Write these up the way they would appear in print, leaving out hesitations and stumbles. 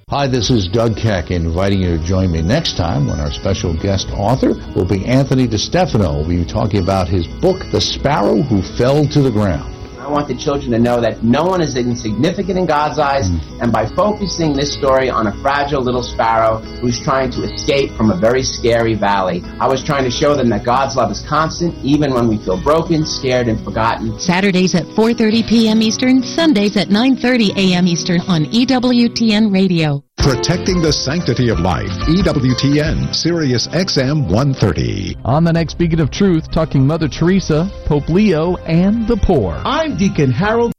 Hi, this is Doug Keck inviting you to join me next time when our special guest author will be Anthony DeStefano. We'll be talking about his book, The Sparrow Who Fell to the Ground. I want the children to know that no one is insignificant in God's eyes, and by focusing this story on a fragile little sparrow who's trying to escape from a very scary valley, I was trying to show them that God's love is constant, even when we feel broken, scared, and forgotten. Saturdays at 4:30 p.m. Eastern, Sundays at 9:30 a.m. Eastern on EWTN Radio. Protecting the sanctity of life. EWTN, Sirius XM 130. On the next Beacon of Truth, talking Mother Teresa, Pope Leo, and the poor. I'm Deacon Harold.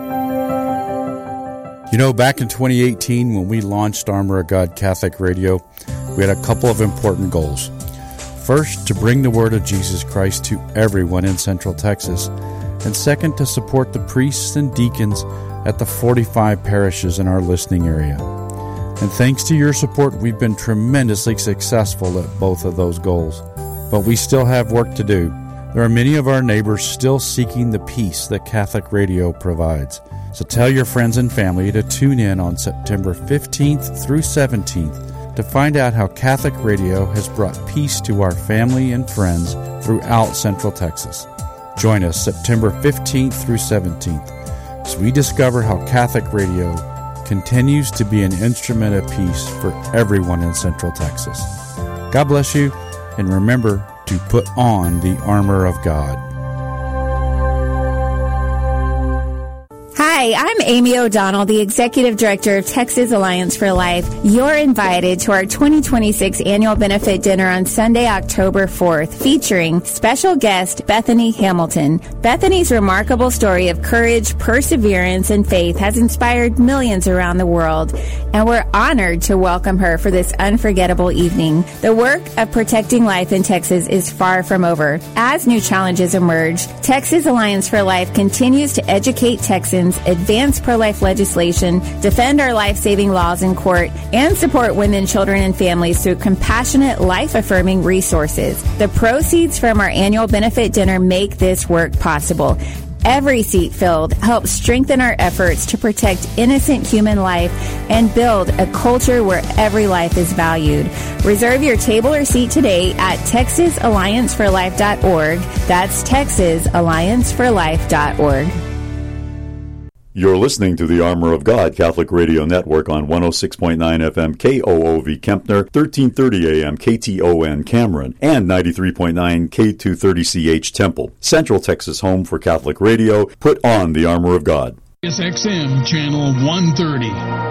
You know, back in 2018, when we launched Armor of God Catholic Radio, we had a couple of important goals. First, to bring the word of Jesus Christ to everyone in Central Texas. And second, to support the priests and deacons at the 45 parishes in our listening area. And thanks to your support, we've been tremendously successful at both of those goals. But we still have work to do. There are many of our neighbors still seeking the peace that Catholic Radio provides. So tell your friends and family to tune in on September 15th through 17th to find out how Catholic Radio has brought peace to our family and friends throughout Central Texas. Join us September 15th through 17th as we discover how Catholic Radio continues to be an instrument of peace for everyone in Central Texas. God bless you, and remember to put on the armor of God. Hi, I'm Amy O'Donnell, the Executive Director of Texas Alliance for Life. You're invited to our 2026 Annual Benefit Dinner on Sunday, October 4th, featuring special guest Bethany Hamilton. Bethany's remarkable story of courage, perseverance, and faith has inspired millions around the world, and we're honored to welcome her for this unforgettable evening. The work of protecting life in Texas is far from over. As new challenges emerge, Texas Alliance for Life continues to educate Texans, advance pro-life legislation, defend our life-saving laws in court, and support women, children, and families through compassionate, life-affirming resources. The proceeds from our annual benefit dinner make this work possible. Every seat filled helps strengthen our efforts to protect innocent human life and build a culture where every life is valued. Reserve your table or seat today at TexasAllianceForLife.org. That's TexasAllianceForLife.org. You're listening to the Armor of God Catholic Radio Network on 106.9 FM KOOV Kempner, 1330 AM KTON Cameron, and 93.9 K230CH Temple. Central Texas home for Catholic Radio. Put on the Armor of God. SXM Channel 130.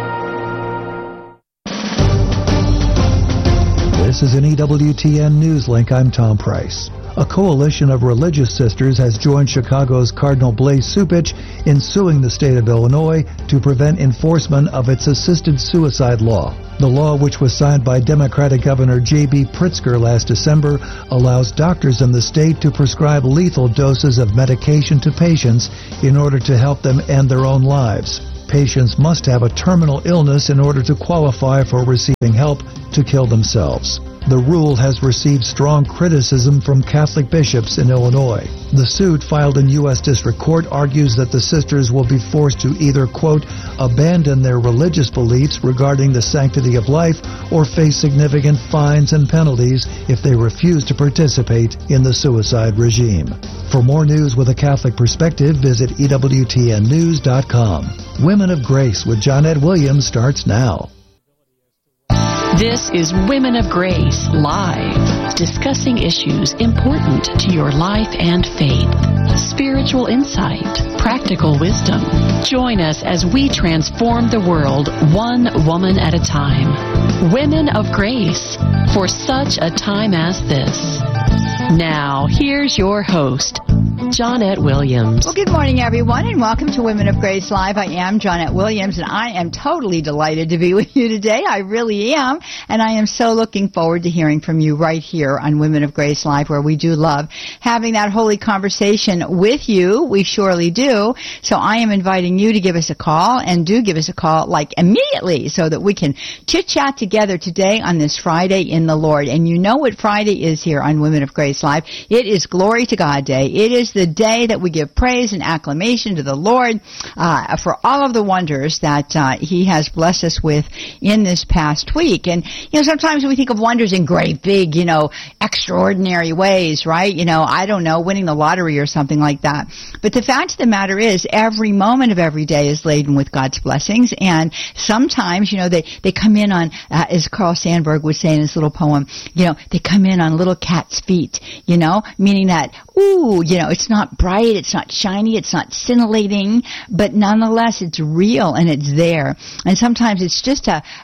This is an EWTN News Link. I'm Tom Price. A coalition of religious sisters has joined Chicago's Cardinal Blaise Cupich in suing the state of Illinois to prevent enforcement of its assisted suicide law. The law, which was signed by Democratic Governor J.B. Pritzker last December, allows doctors in the state to prescribe lethal doses of medication to patients in order to help them end their own lives. Patients must have a terminal illness in order to qualify for receiving help to kill themselves. The rule has received strong criticism from Catholic bishops in Illinois. The suit filed in U.S. District Court argues that the sisters will be forced to either, quote, abandon their religious beliefs regarding the sanctity of life or face significant fines and penalties if they refuse to participate in the suicide regime. For more news with a Catholic perspective, visit EWTNnews.com. Women of Grace with Johnette Williams starts now. This is Women of Grace Live, discussing issues important to your life and faith, spiritual insight, practical wisdom. Join us as we transform the world one woman at a time. Women of Grace, for such a time as this. Now, here's your host, Johnette Williams. Well, good morning, everyone, and welcome to Women of Grace Live. I am Johnette Williams, and I am totally delighted to be with you today. I really am, and I am so looking forward to hearing from you right here on Women of Grace Live, where we do love having that holy conversation with you. We surely do. So I am inviting you to give us a call, and do give us a call, like, immediately, so that we can chit-chat together today on this Friday in the Lord. And you know what Friday is here on Women of Grace Live. It is Glory to God Day. It is the the day that we give praise and acclamation to the Lord for all of the wonders that He has blessed us with in this past week. And, sometimes we think of wonders in great, big, extraordinary ways, right? I don't know, winning the lottery or something like that. But the fact of the matter is, every moment of every day is laden with God's blessings. And sometimes, they come in on, as Carl Sandburg would say in his little poem, they come in on little cat's feet, meaning that, it's not bright, it's not shiny, it's not scintillating, but nonetheless, it's real and it's there. And sometimes it's just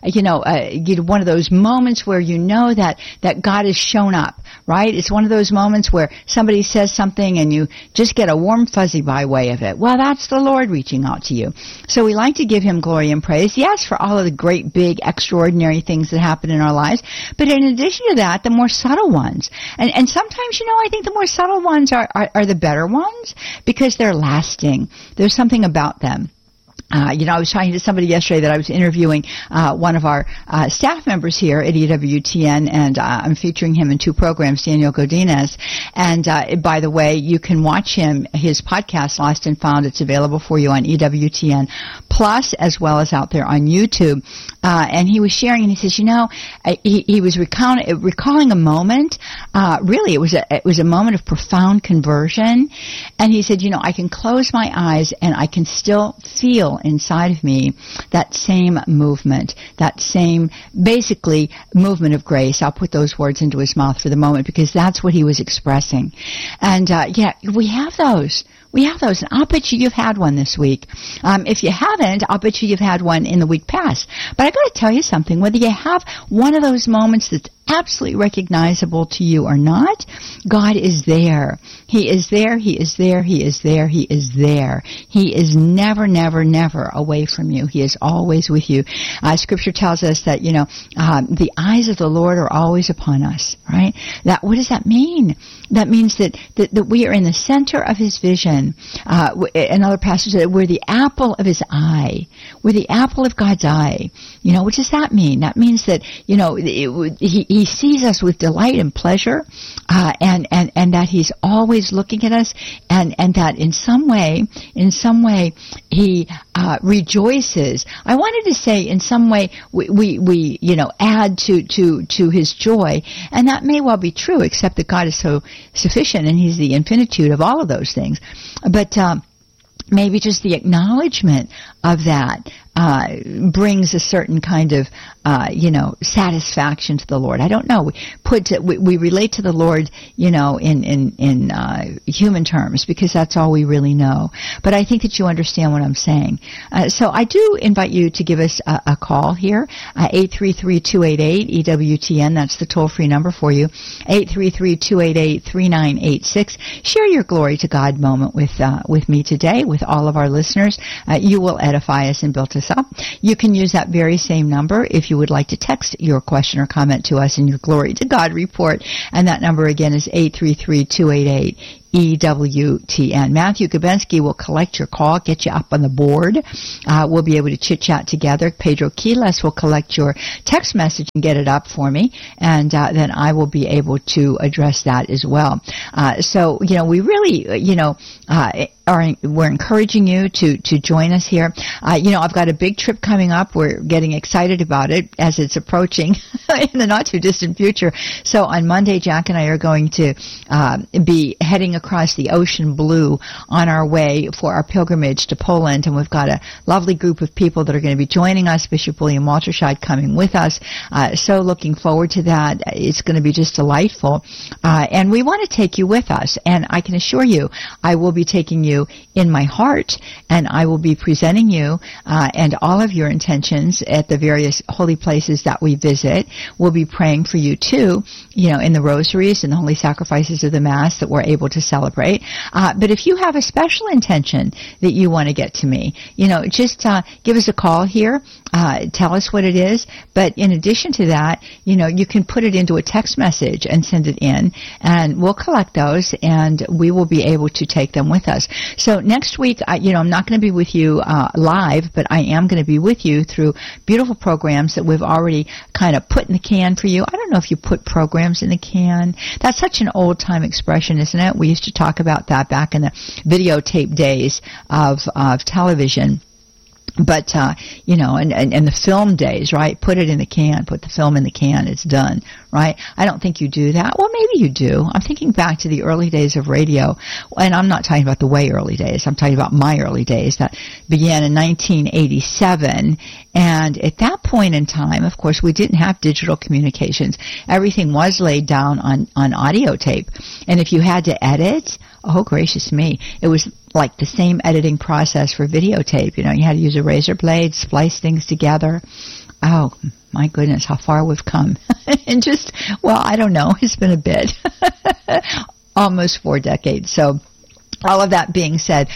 one of those moments where that God has shown up, right? It's one of those moments where somebody says something and you just get a warm fuzzy by way of it. Well, that's the Lord reaching out to you. So we like to give Him glory and praise, yes, for all of the great, big, extraordinary things that happen in our lives, but in addition to that, the more subtle ones. And sometimes, I think the more subtle ones are the better ones because they're lasting. There's something about them. I was talking to somebody yesterday that I was interviewing, one of our staff members here at EWTN, and I'm featuring him in 2 programs, Daniel Godinez. And by the way, you can watch his podcast, Lost and Found. It's available for you on EWTN Plus, as well as out there on YouTube. And he was sharing, and he says, he was recalling a moment. Really, it was a moment of profound conversion. And he said, I can close my eyes and I can still feel inside of me that same movement, that same basically movement of grace. I'll put those words into his mouth for the moment because that's what he was expressing. And we have those. We have those, and I'll bet you've had one this week. If you haven't, I'll bet you've had one in the week past. But I got to tell you something. Whether you have one of those moments that's absolutely recognizable to you or not, God is there. He is there. He is there. He is there. He is there. He is never, never, never away from you. He is always with you. Scripture tells us that the eyes of the Lord are always upon us. Right? What does that mean? That means that we are in the center of His vision. Another passage said we're the apple of His eye. We're the apple of God's eye. What does that mean? That means that He sees us with delight and pleasure, and that He's always looking at us, and that in some way He rejoices. I wanted to say in some way we add to His joy, and that may well be true, except that God is so sufficient and He's the infinitude of all of those things. But maybe just the acknowledgement of that brings a certain kind of, satisfaction to the Lord. I don't know. We relate to the Lord, in human terms because that's all we really know. But I think that you understand what I'm saying. So I do invite you to give us a call here, 833-288-EWTN. That's the toll-free number for you, 833-288-3986. Share your glory to God moment with me today, with all of our listeners. You will edify us and build us up. You can use that very same number if you would like to text your question or comment to us in your Glory to God report. And that number again is 833-288-EWTN. Matthew Gabensky will collect your call, get you up on the board. We'll be able to chit-chat together. Pedro Quiles will collect your text message and get it up for me, and then I will be able to address that as well. So, we really, we're encouraging you to join us here. I've got a big trip coming up. We're getting excited about it as it's approaching in the not too distant future. So on Monday, Jack and I are going to be heading across the ocean blue on our way for our pilgrimage to Poland, and we've got a lovely group of people that are going to be joining us. Bishop William Walterscheid coming with us. So looking forward to that. It's going to be just delightful. And we want to take you with us. And I can assure you, I will be taking you in my heart, and I will be presenting you and all of your intentions at the various holy places that we visit. We'll be praying for you too, in the rosaries and the holy sacrifices of the Mass that we're able to celebrate. But if you have a special intention that you want to get to me, just give us a call here. Tell us what it is. But in addition to that, you can put it into a text message and send it in, and we'll collect those, and we will be able to take them with us. So next week, I'm not going to be with you live, but I am going to be with you through beautiful programs that we've already kind of put in the can for you. I don't know if you put programs in the can. That's such an old-time expression, isn't it? We used to talk about that back in the videotape days of television. But, you know, and the film days, right? Put it in the can, put the film in the can, it's done, right? I don't think you do that. Well, maybe you do. I'm thinking back to the early days of radio, and I'm not talking about the way early days. I'm talking about my early days that began in 1987. And at that point in time, of course, we didn't have digital communications. Everything was laid down on audio tape. And if you had to edit, oh, gracious me, it was like the same editing process for videotape. You know, you had to use a razor blade, splice things together. Oh, my goodness, how far we've come. And just, well, I don't know, it's been a bit. Almost 4 decades. So all of that being said,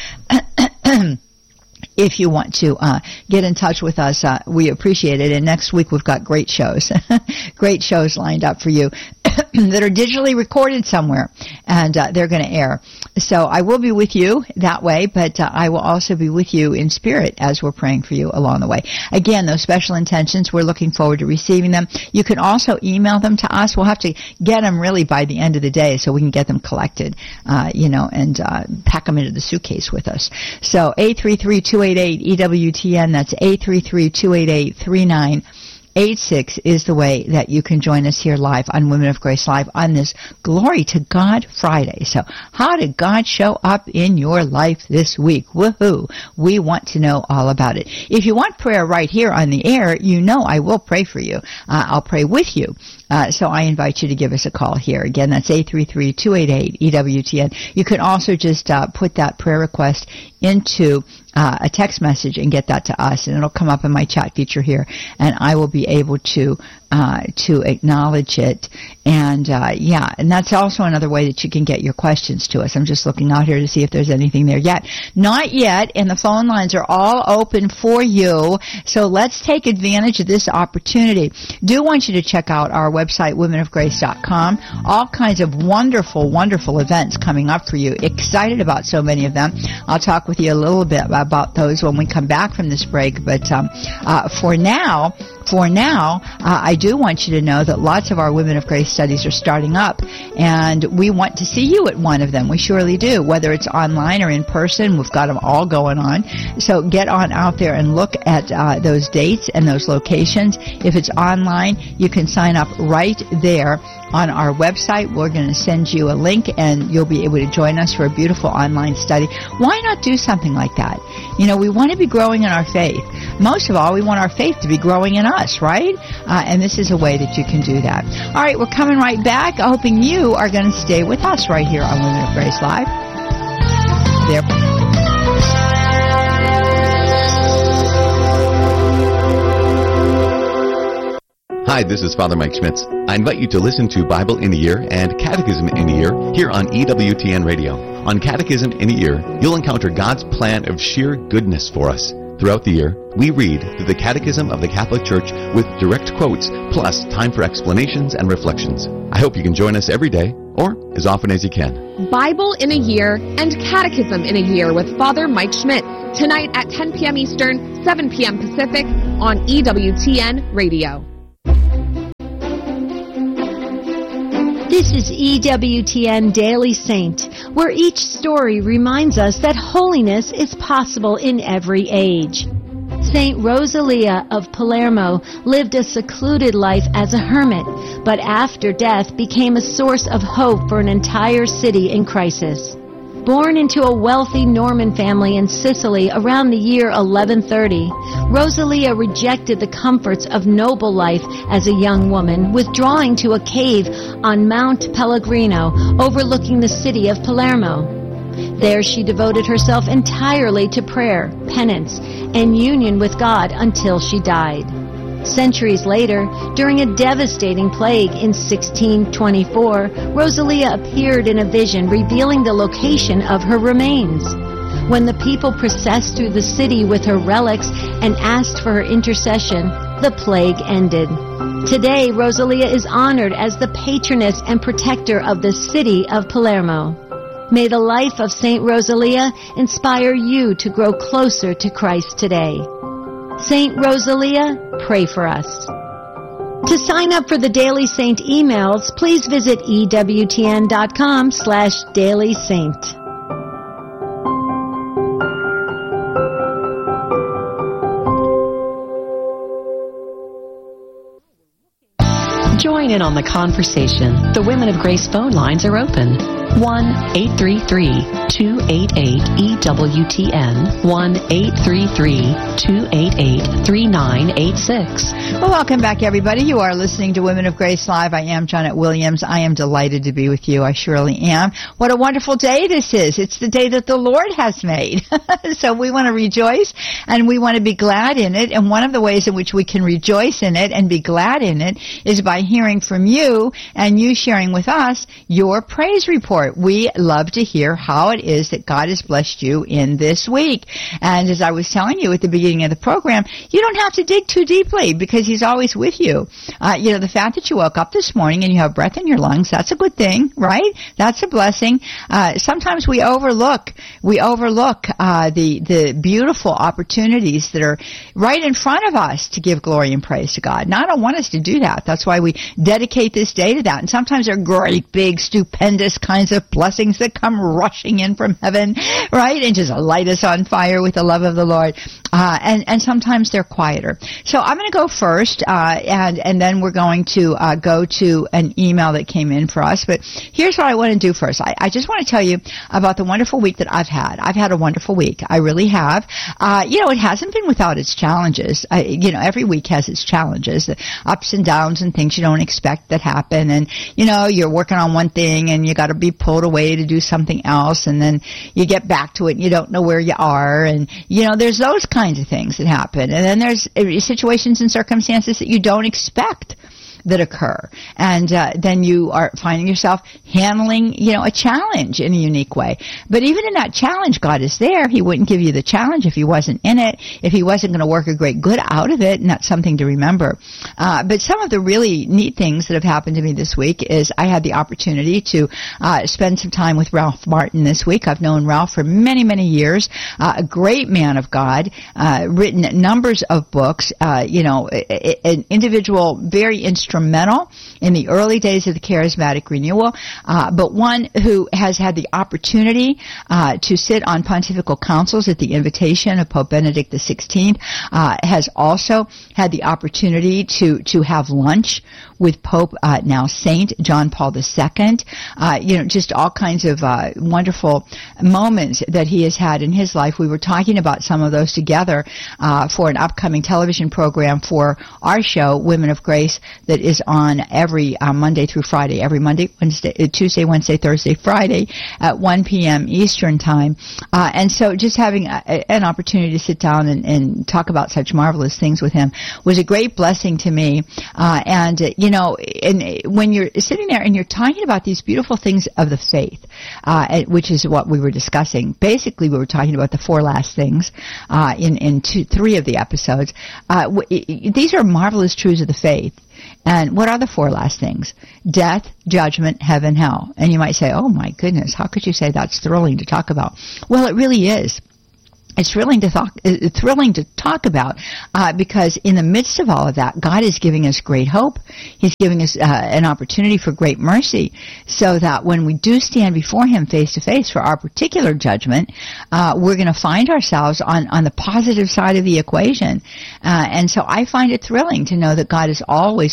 if you want to get in touch with us, we appreciate it. And next week we've got great shows, great shows lined up for you that are digitally recorded somewhere, and they're going to air. So I will be with you that way, but I will also be with you in spirit as we're praying for you along the way. Again, those special intentions, we're looking forward to receiving them. You can also email them to us. We'll have to get them really by the end of the day so we can get them collected, and pack them into the suitcase with us. So 833-288-EWTN, that's 833-288-3986 is the way that you can join us here live on Women of Grace Live on this Glory to God Friday. So how did God show up in your life this week? Woohoo! We want to know all about it. If you want prayer right here on the air, you know I will pray for you. I'll pray with you. So I invite you to give us a call here. Again, that's 833-288-EWTN. You can also just put that prayer request into a text message and get that to us, and it'll come up in my chat feature here, and I will be able to acknowledge it. And and that's also another way that you can get your questions to us. I'm just looking out here to see if there's anything there yet. Not yet, and the phone lines are all open for you. So let's take advantage of this opportunity. Do want you to check out our website, womenofgrace.com. All kinds of wonderful, wonderful events coming up for you. Excited about so many of them. I'll talk with you a little bit about those when we come back from this break. But for now, I do want you to know that lots of our Women of Grace studies are starting up, and we want to see you at one of them. We surely do, whether it's online or in person. We've got them all going on. So get on out there and look at those dates and those locations. If it's online, you can sign up right there on our website. We're going to send you a link, and you'll be able to join us for a beautiful online study. Why not do something like that? You know, we want to be growing in our faith. Most of all, we want our faith to be growing in us, right? And this is a way that you can do that. All right, we're coming right back, hoping you are going to stay with us right here on Women of Grace Live. There. Hi, this is Father Mike Schmitz. I invite you to listen to Bible in a Year and Catechism in a Year here on EWTN Radio. On Catechism in a Year, you'll encounter God's plan of sheer goodness for us. Throughout the year, we read through the Catechism of the Catholic Church with direct quotes, plus time for explanations and reflections. I hope you can join us every day, or as often as you can. Bible in a Year and Catechism in a Year with Father Mike Schmitz, tonight at 10 p.m. Eastern, 7 p.m. Pacific on EWTN Radio. This is EWTN Daily Saint, where each story reminds us that holiness is possible in every age. Saint Rosalia of Palermo lived a secluded life as a hermit, but after death became a source of hope for an entire city in crisis. Born into a wealthy Norman family in Sicily around the year 1130, Rosalia rejected the comforts of noble life as a young woman, withdrawing to a cave on Mount Pellegrino overlooking the city of Palermo. There she devoted herself entirely to prayer, penance, and union with God until she died. Centuries later, during a devastating plague in 1624, Rosalia appeared in a vision revealing the location of her remains. When the people processed through the city with her relics and asked for her intercession, the plague ended. Today, Rosalia is honored as the patroness and protector of the city of Palermo. May the life of Saint Rosalia inspire you to grow closer to Christ today. Saint Rosalia, pray for us. To sign up for the Daily Saint emails, please visit EWTN.com/dailysaint. Join in on the conversation. The Women of Grace phone lines are open. 1-833-288-EWTN. 1-833-288-3986. Well, welcome back, everybody. You are listening to Women of Grace Live. I am Janet Williams. I am delighted to be with you. I surely am. What a wonderful day this is. It's the day that the Lord has made. So we want to rejoice and we want to be glad in it. And one of the ways in which we can rejoice in it and be glad in it is by hearing from you and you sharing with us your praise report. We love to hear how it is that God has blessed you in this week. And as I was telling you at the beginning of the program, you don't have to dig too deeply because He's always with you. The fact that you woke up this morning and you have breath in your lungs, that's a good thing, right? That's a blessing. Sometimes we overlook the beautiful opportunities that are right in front of us to give glory and praise to God. And I don't want us to do that. That's why we dedicate this day to that. And sometimes they're great, big, stupendous kinds of blessings that come rushing in from heaven, right? And just light us on fire with the love of the Lord. And sometimes they're quieter. So I'm going to go first, and then we're going to go to an email that came in for us. But here's what I want to do first. I just want to tell you about the wonderful week that I've had. I've had a wonderful week. I really have. It hasn't been without its challenges. Every week has its challenges, the ups and downs and things you don't expect that happen. And, you're working on one thing and you got to be pulled away to do something else. And then you get back to it and you don't know where you are. And, there's those kinds of things that happen. And then there's situations and circumstances that you don't expect that occur. And then you are finding yourself handling, a challenge in a unique way. But even in that challenge, God is there. He wouldn't give you the challenge if He wasn't in it, if He wasn't going to work a great good out of it, and that's something to remember. But some of the really neat things that have happened to me this week is I had the opportunity to spend some time with Ralph Martin this week. I've known Ralph for many, many years, a great man of God, written numbers of books, an individual, very instrumental in the early days of the charismatic renewal, but one who has had the opportunity to sit on pontifical councils at the invitation of Pope Benedict XVI, has also had the opportunity to have lunch with Pope, now Saint John Paul II, just all kinds of wonderful moments that he has had in his life. We were talking about some of those together for an upcoming television program for our show, Women of Grace, that is on every Monday through Friday, every Monday, Tuesday, Wednesday, Thursday, Friday at 1 p.m. Eastern Time. And so just having an opportunity to sit down and talk about such marvelous things with him was a great blessing to me. And when you're sitting there and you're talking about these beautiful things of the faith, which is what we were discussing, basically we were talking about the four last things in three of the episodes. These are marvelous truths of the faith. And what are the four last things? Death, judgment, heaven, hell. And you might say, oh my goodness, how could you say that's thrilling to talk about? Well, it really is. It's thrilling to talk about because in the midst of all of that, God is giving us great hope. He's giving us an opportunity for great mercy, so that when we do stand before Him face to face for our particular judgment, we're going to find ourselves on the positive side of the equation. And so I find it thrilling to know that God is always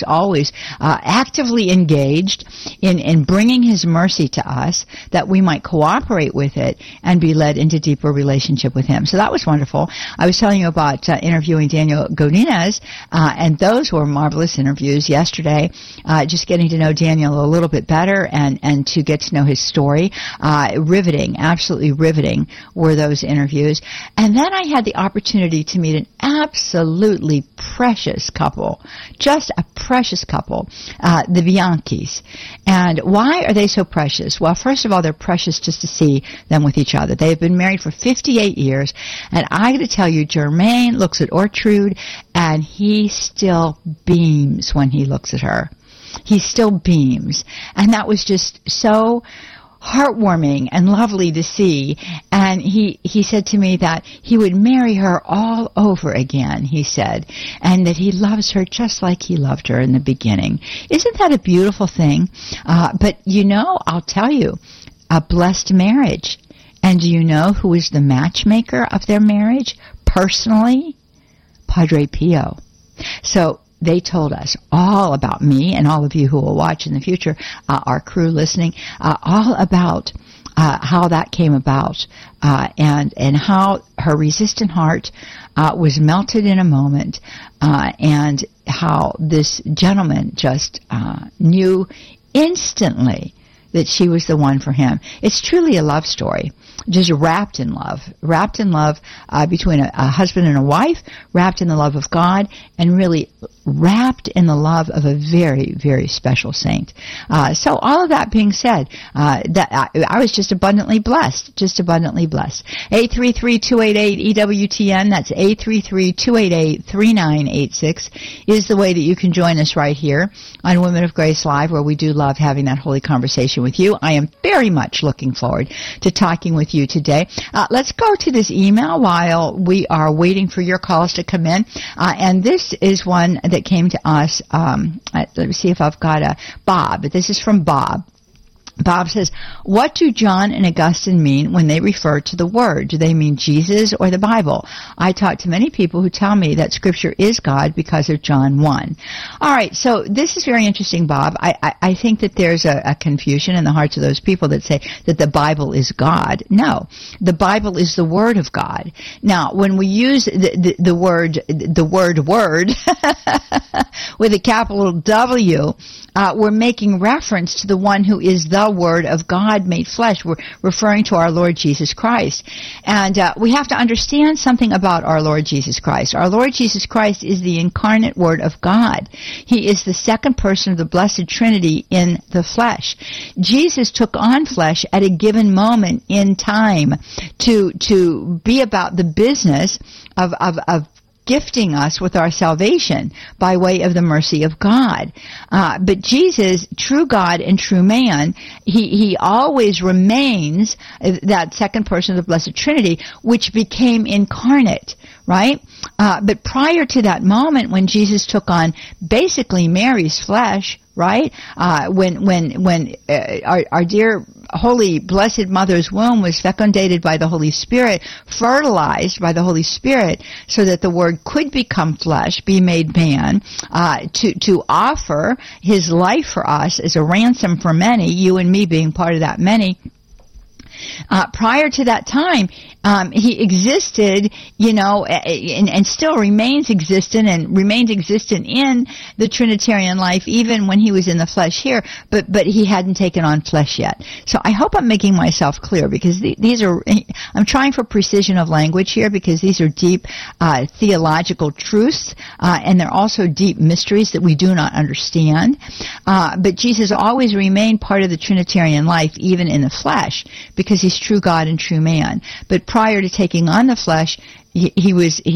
actively engaged in bringing His mercy to us, that we might cooperate with it and be led into deeper relationship with Him. So that was wonderful. I was telling you about interviewing Daniel Godinez, and those were marvelous interviews yesterday. Just getting to know Daniel a little bit better and to get to know his story. Riveting, absolutely riveting were those interviews. And then I had the opportunity to meet an absolutely precious couple, just a precious couple, the Bianchis. And why are they so precious? Well, first of all, they're precious just to see them with each other. They have been married for 58 years. And I got to tell you, Jermaine looks at Ortrude and he still beams when he looks at her. He still beams. And that was just so heartwarming and lovely to see. And he said to me that he would marry her all over again, he said, and that he loves her just like he loved her in the beginning. Isn't that a beautiful thing? But I'll tell you, a blessed marriage. And do you know who is the matchmaker of their marriage? Personally, Padre Pio. So they told us all about me and all of you who will watch in the future, our crew listening, all about how that came about, and how her resistant heart was melted in a moment, and how this gentleman just knew instantly that she was the one for him. It's truly a love story, just wrapped in love between a husband and a wife, wrapped in the love of God, and really wrapped in the love of a very, very special saint. So all of that being said, that I was just abundantly blessed. 833-288-EWTN, that's 833-288-3986 is the way that you can join us right here on Women of Grace Live, where we do love having that holy conversation with you. I am very much looking forward to talking with you today. Let's go to this email while we are waiting for your calls to come in. And this is one that came to us. Let me see if I've got Bob. This is from Bob. Bob says, what do John and Augustine mean when they refer to the Word? Do they mean Jesus or the Bible? I talk to many people who tell me that Scripture is God because of John 1. All right, so this is very interesting, Bob. I think that there's a confusion in the hearts of those people that say that the Bible is God. No, the Bible is the Word of God. Now, when we use the word with a capital W, we're making reference to the one who is the Word of God made flesh. We're referring to our Lord Jesus Christ. And we have to understand something about our Lord Jesus Christ. Our Lord Jesus Christ is the incarnate Word of God. He is the second person of the Blessed Trinity in the flesh. Jesus took on flesh at a given moment in time to be about the business of gifting us with our salvation by way of the mercy of God. But Jesus, true God and true man, he always remains that second person of the Blessed Trinity, which became incarnate, right? But prior to that moment when Jesus took on basically Mary's flesh, right? When our dear Holy Blessed Mother's womb was fecundated by the Holy Spirit, fertilized by the Holy Spirit, so that the Word could become flesh, be made man, to offer His life for us as a ransom for many, you and me being part of that many. Prior to that time, he existed, and still remains existent and remains existent in the Trinitarian life, even when he was in the flesh here, but he hadn't taken on flesh yet. So I hope I'm making myself clear, because I'm trying for precision of language here, because these are deep theological truths, and they're also deep mysteries that we do not understand. But Jesus always remained part of the Trinitarian life, even in the flesh, because he's true God and true man. But prior to taking on the flesh, he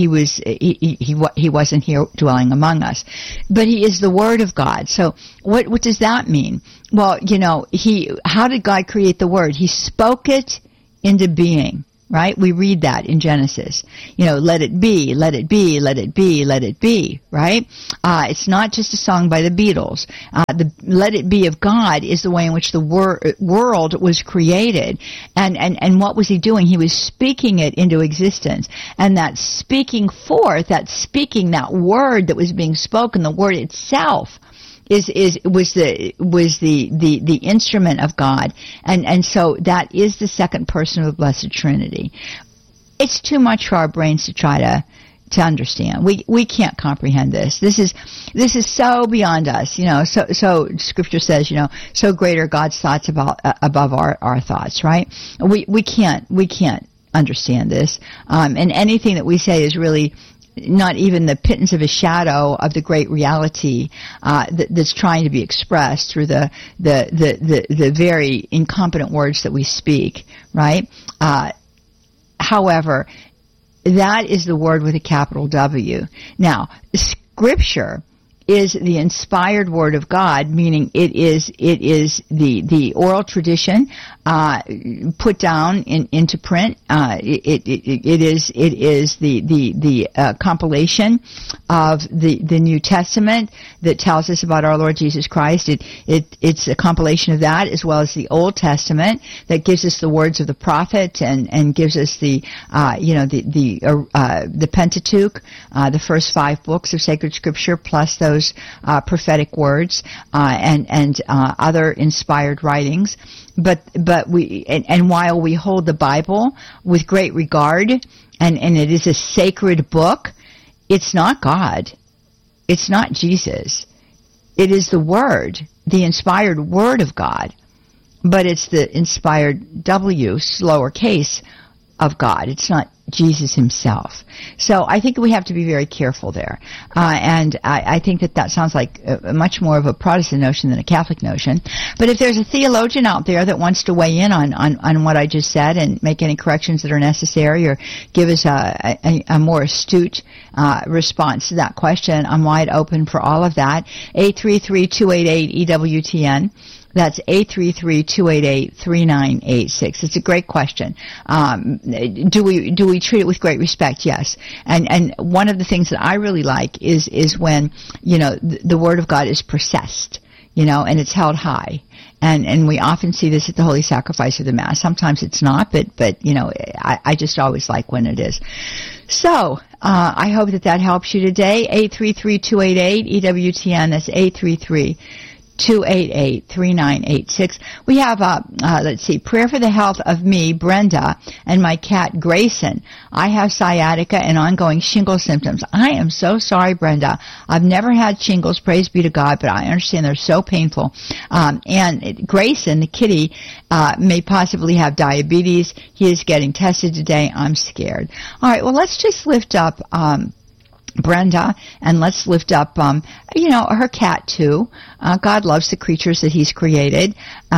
wasn't here dwelling among us. But he is the Word of God. So what does that mean? Well, how did God create the Word? He spoke it into being. Right? We read that in Genesis. Let it be, let it be, let it be, let it be, right? It's not just a song by the Beatles. The let it be of God is the way in which the world was created. And what was he doing? He was speaking it into existence. And that speaking forth, that word that was being spoken, the word itself, was the instrument of God, and so that is the second person of the Blessed Trinity. It's too much for our brains to try to understand. We can't comprehend this. This is so beyond us. So Scripture says, so great are God's thoughts above our thoughts. Right? We can't understand this, and anything that we say is really not even the pittance of a shadow of the great reality that's trying to be expressed through the very incompetent words that we speak, right? However, that is the Word with a capital W. Now, Scripture is the inspired Word of God, meaning it is the oral tradition put down into print. It is the compilation of the New Testament that tells us about our Lord Jesus Christ. It's a compilation of that, as well as the Old Testament that gives us the words of the prophet and gives us the Pentateuch, the first 5 books of sacred scripture, plus those prophetic words and other inspired writings. But while we hold the Bible with great regard, and it is a sacred book, it's not God. It's not Jesus. It is the Word, the inspired Word of God. But it's the inspired W, lowercase, of God. It's not Jesus himself. So I think we have to be very careful there. And I think that sounds like much more of a Protestant notion than a Catholic notion. But if there's a theologian out there that wants to weigh in on what I just said and make any corrections that are necessary or give us a more astute response to that question, I'm wide open for all of that. 833-288-EWTN. That's 833-288-3986. It's a great question. Do we treat it with great respect? Yes. And one of the things that I really like is when, the Word of God is processed, and it's held high. And we often see this at the Holy Sacrifice of the Mass. Sometimes it's not, but I just always like when it is. So, I hope that helps you today. 833-288-EWTN. That's 833-288-3986. We have, prayer for the health of me, Brenda, and my cat, Grayson. I have sciatica and ongoing shingles symptoms. I am so sorry, Brenda. I've never had shingles, praise be to God, but I understand they're so painful. And Grayson, the kitty, may possibly have diabetes. He is getting tested today. I'm scared. All right, well, let's just lift up, Brenda, and let's lift up, her cat too. God loves the creatures that He's created.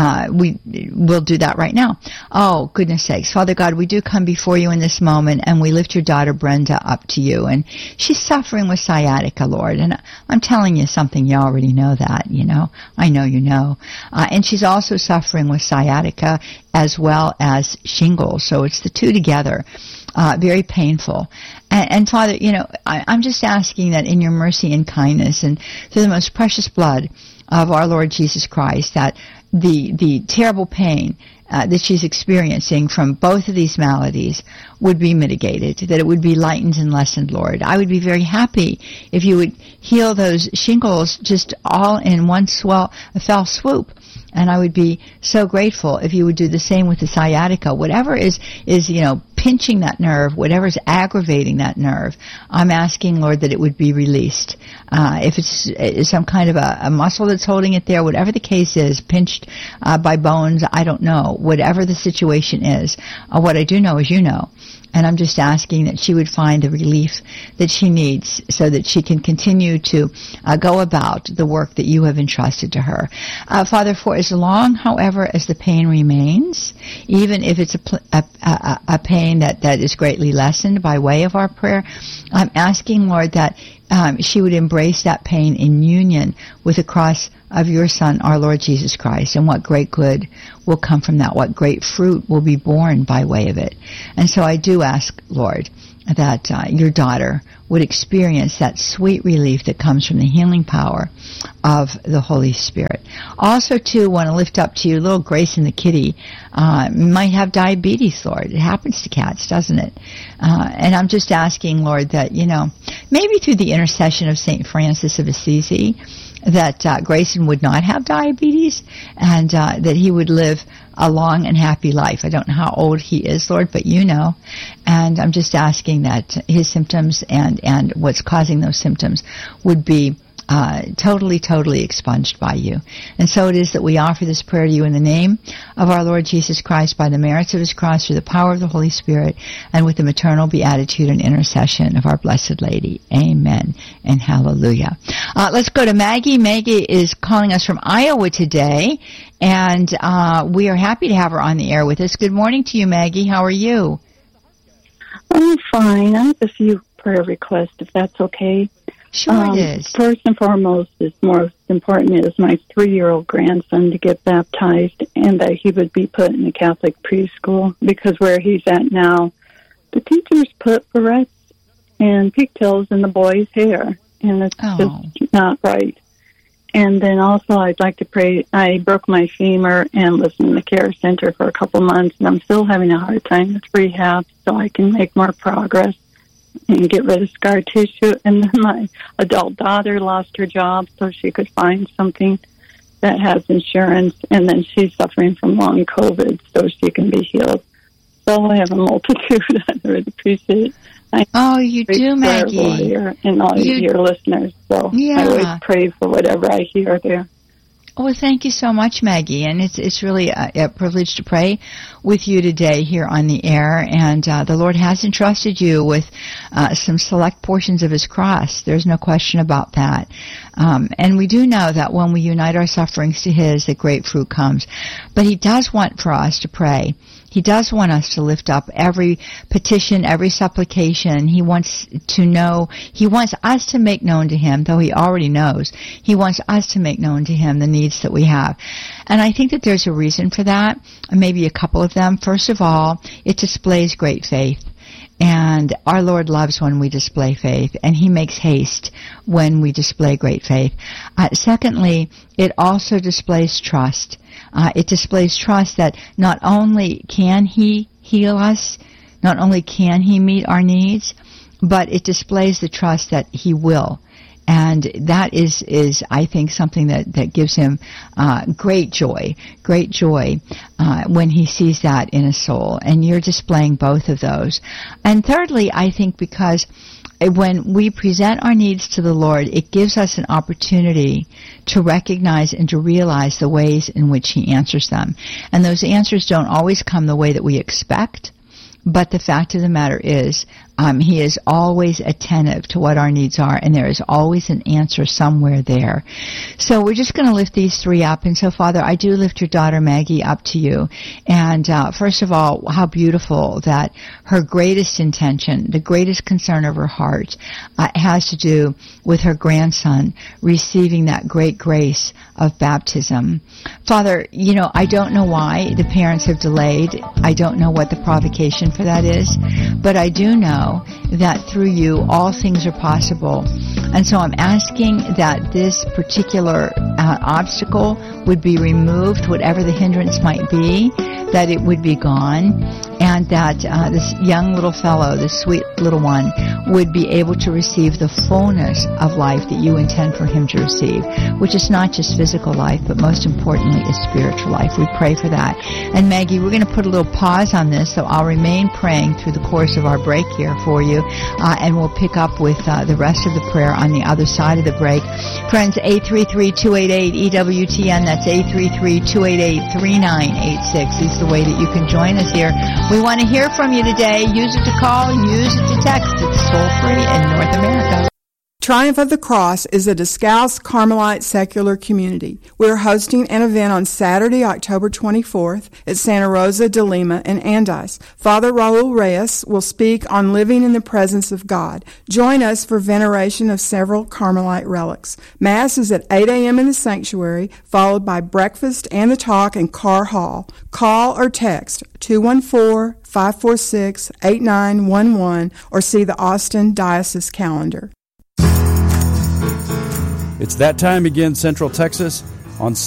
We'll do that right now. Oh, goodness sakes. Father God, we do come before You in this moment, and we lift Your daughter Brenda up to You. And she's suffering with sciatica, Lord. And I'm telling you something, you already know that, I know you know. And she's also suffering with sciatica as well as shingles. So it's the two together. Very painful. And Father, I'm just asking that in Your mercy and kindness and through the most precious blood of our Lord Jesus Christ, that the terrible pain that she's experiencing from both of these maladies would be mitigated, that it would be lightened and lessened, Lord. I would be very happy if You would heal those shingles just all in one fell swoop. And I would be so grateful if You would do the same with the sciatica. Whatever is pinching that nerve, whatever is aggravating that nerve, I'm asking, Lord, that it would be released. If it's some kind of a muscle that's holding it there, whatever the case is, pinched by bones, I don't know. Whatever the situation is, what I do know is You know. And I'm just asking that she would find the relief that she needs so that she can continue to go about the work that You have entrusted to her. Father, for as long, however, as the pain remains, even if it's a pain that is greatly lessened by way of our prayer, I'm asking, Lord, that she would embrace that pain in union with the cross of Your Son, our Lord Jesus Christ, and what great good will come from that, what great fruit will be born by way of it. And so I do ask, Lord, that Your daughter would experience that sweet relief that comes from the healing power of the Holy Spirit. Also, too, want to lift up to You, little Grayson the kitty might have diabetes, Lord. It happens to cats, doesn't it? And I'm just asking, Lord, that, maybe through the intercession of St. Francis of Assisi, that Grayson would not have diabetes and that he would live a long and happy life. I don't know how old he is, Lord, but You know. And I'm just asking that his symptoms and what's causing those symptoms would be totally expunged by You. And so it is that we offer this prayer to You in the name of our Lord Jesus Christ, by the merits of His cross, through the power of the Holy Spirit, and with the maternal beatitude and intercession of our Blessed Lady. Amen and hallelujah. Let's go to Maggie. Maggie is calling us from Iowa today, and we are happy to have her on the air with us. Good morning to you, Maggie. How are you? I'm fine. I have a few prayer requests, if that's okay. Sure it is. First and foremost, most important is my 3-year-old grandson to get baptized and that he would be put in a Catholic preschool, because where he's at now, the teachers put barrettes and pigtails in the boy's hair, and it's just not right. And then also I'd like to pray. I broke my femur and was in the care center for a couple months, and I'm still having a hard time with rehab, so I can make more progress and get rid of scar tissue. And then my adult daughter lost her job so she could find something that has insurance, and then she's suffering from long COVID so she can be healed. So I have a multitude. I really appreciate it. You do, Maggie. And all your listeners. So I always pray for whatever I hear there. Well, thank you so much, Maggie, and it's really a privilege to pray with you today here on the air, and the Lord has entrusted you with some select portions of His cross. There's no question about that. And we do know that when we unite our sufferings to His, that great fruit comes. But He does want for us to pray. He does want us to lift up every petition, every supplication. He wants to know, He wants us to make known to Him, though He already knows. He wants us to make known to Him the needs that we have. And I think that there's a reason for that, maybe a couple of them. First of all, it displays great faith. And our Lord loves when we display faith, and He makes haste when we display great faith. Secondly, it also displays trust. It displays trust that not only can He heal us, not only can He meet our needs, but it displays the trust that He will. And that is I think, something that gives Him great joy when He sees that in a soul. And you're displaying both of those. And thirdly, I think because when we present our needs to the Lord, it gives us an opportunity to recognize and to realize the ways in which He answers them. And those answers don't always come the way that we expect, but the fact of the matter is, He is always attentive to what our needs are, and there is always an answer somewhere there. So we're just going to lift these three up. And so, Father, I do lift your daughter Maggie up to you. And first of all, how beautiful that her greatest intention, the greatest concern of her heart, has to do with her grandson receiving that great grace of baptism. Father, I don't know why the parents have delayed. I don't know what the provocation for that is, but I do know that through you all things are possible. And so I'm asking that this particular obstacle would be removed, whatever the hindrance might be, that it would be gone, and that this young little fellow, this sweet little one, would be able to receive the fullness of life that you intend for him to receive, which is not just physical life, but most importantly is spiritual life. We pray for that. And Maggie, we're going to put a little pause on this, so I'll remain praying through the course of our break here for you, and we'll pick up with the rest of the prayer on the other side of the break. Friends, 833-288-EWTN, that's 833-288-3986 is the way that you can join us here. We want to hear from you today. Use it to call, use it to text. It's toll-free in North America. Triumph of the Cross is a Discalced Carmelite secular community. We're hosting an event on Saturday, October 24th at Santa Rosa de Lima in Andes. Father Raul Reyes will speak on living in the presence of God. Join us for veneration of several Carmelite relics. Mass is at 8 a.m. in the sanctuary, followed by breakfast and the talk in Carr Hall. Call or text 214-546-8911 or see the Austin Diocese calendar. It's that time again, Central Texas, on